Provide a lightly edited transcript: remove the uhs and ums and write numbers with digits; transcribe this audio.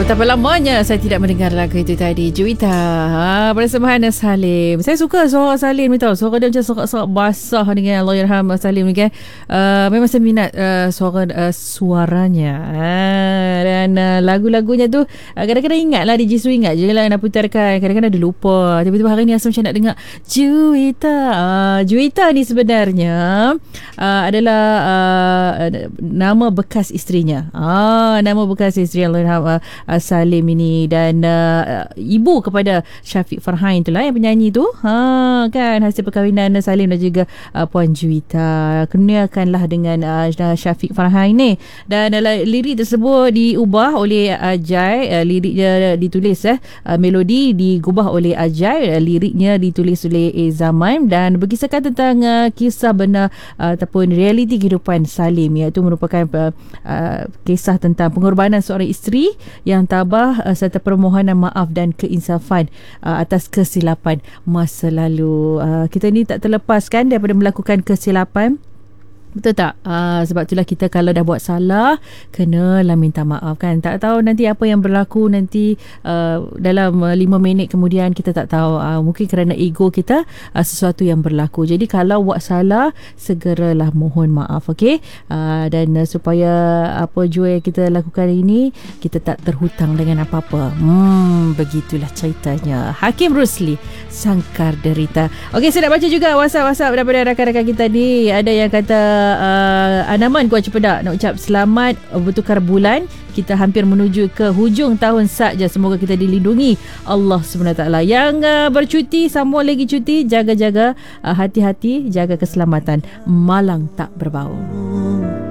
Betapa lamanya saya tidak mendengar lagu itu tadi. Juwita persembahan Salim. Saya suka suara Salim ni tau. Suara dia macam sorak-sorak basah dengan Allahyarham Salim ni kan. Memang saya minat suaranya. Dan lagu-lagunya tu kadang-kadang ingat lah, DJ Su ingat je lah nak putarkan. Kadang-kadang ada lupa. Tiba-tiba hari ni rasa macam nak dengar Juwita. Juwita ni sebenarnya adalah nama bekas isterinya. Nama bekas isteri Allahyarham Salim ini, dan ibu kepada Syafiq Farhain itulah yang penyanyi tu, kan, hasil perkahwinan Salim dan juga Puan Juwita. Kurniakanlah dengan Syafiq Farhain ni, dan lirik tersebut diubah oleh Ajai. Liriknya ditulis melodi digubah oleh Ajai, liriknya ditulis oleh Zaman, dan berkisahkan tentang kisah benar ataupun realiti kehidupan Salim, iaitu merupakan kisah tentang pengorbanan seorang isteri yang tabah serta permohonan maaf dan keinsafan atas kesilapan masa lalu. Kita ni tak terlepaskan daripada melakukan kesilapan. Betul tak? Sebab itulah kita kalau dah buat salah, kenalah minta maaf, kan. Tak tahu nanti apa yang berlaku nanti dalam 5 minit kemudian, kita tak tahu. Mungkin kerana ego kita sesuatu yang berlaku. Jadi kalau buat salah, segeralah mohon maaf, okey? Dan supaya apa jua yang kita lakukan ini, kita tak terhutang dengan apa-apa. Begitulah ceritanya. Hakim Rusli, Sangkar Derita. Okey, saya nak baca juga WhatsApp daripada rakan-rakan kita ni. Ada yang kata Anaman Kuala Cempedak nak ucap selamat bertukar bulan. Kita hampir menuju ke hujung tahun saja. Semoga kita dilindungi Allah SWT. Yang bercuti, sambung lagi cuti, jaga-jaga hati-hati, jaga keselamatan. Malang tak berbau.